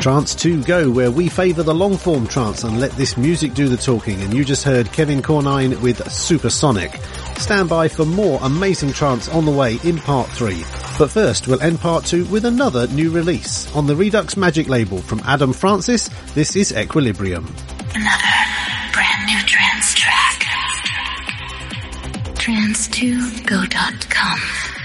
Trance 2 Go, where we favour the long-form trance and let this music do the talking, and you just heard Kevin Cornine with Supersonic. Stand by for more amazing trance on the way in Part 3. But first, we'll end Part 2 with another new release. On the Redux Magic label from Adam Francis, this is Equilibrium. Another brand new trance track. Trance2go.com